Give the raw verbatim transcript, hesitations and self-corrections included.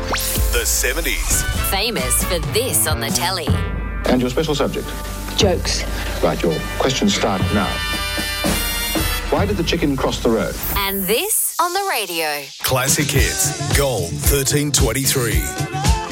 The seventies. Famous for this on the telly. And your special subject? Jokes. Right, your questions start now. Why did the chicken cross the road? And this on the radio. Classic hits. Gold thirteen twenty-three.